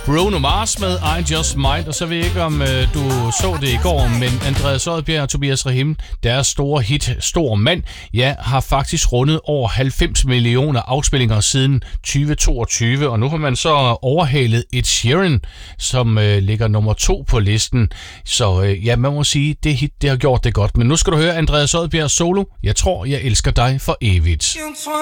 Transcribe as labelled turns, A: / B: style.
A: Bruno Mars med I Just Might, og så ved jeg ikke, om du så det i går, men Andreas Odbjerg og Tobias Rahim, deres store hit, Stor Mand, ja, har faktisk rundet over 90 millioner afspillinger siden 2022, og nu har man så overhalet Ed Sheeran, som ligger nummer 2 på listen. Så ja, man må sige, det hit, det har gjort det godt. Men nu skal du høre Andreas Odbjerg solo, Jeg tror, jeg elsker dig for evigt.